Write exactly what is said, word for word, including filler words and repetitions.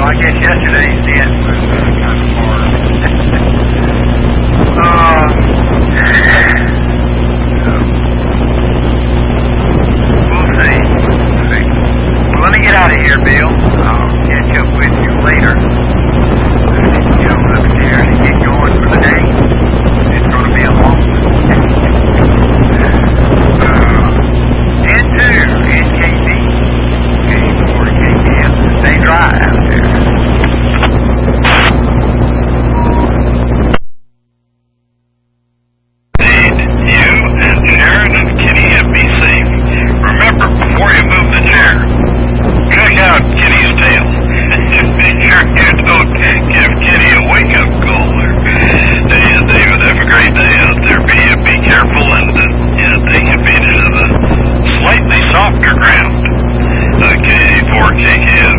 I guess yesterday's dance was uh, kind of hard. um, so, we'll see. We'll see. Well, let me get out of here, Bill. I'll catch up with you later. I need to get on upstairs and get going for the day. It's going to be a long one. uh, and two, N K B. K four K K M. Stay dry out there. You and Sharon and Kitty have be safe. Remember, before you move the chair, check out Kitty's tail. Make sure you don't give Kitty a wake-up call there. Hey, uh, David, have a great day out there. Be, uh, be careful and uh, yeah, take advantage of the slightly softer ground. Uh, K four K K